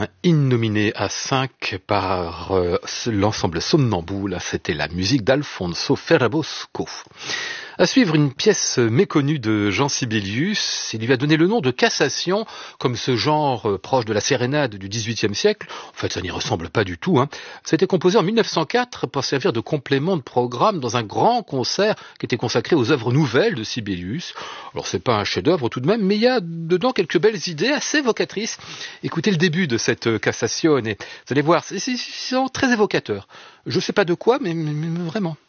un innominé à 5 par l'ensemble Somnambule. C'était la musique d'Alfonso Ferrabosco. À suivre, une pièce méconnue de Jean Sibelius. Il lui a donné le nom de Cassation, comme ce genre proche de la sérénade du XVIIIe siècle. En fait, ça n'y ressemble pas du tout. Ça a été composé en 1904 pour servir de complément de programme dans un grand concert qui était consacré aux œuvres nouvelles de Sibelius. Alors, c'est pas un chef-d'œuvre tout de même, mais il y a dedans quelques belles idées assez évocatrices. Écoutez le début de cette Cassation et vous allez voir, c'est très évocateur. Je sais pas de quoi, mais vraiment.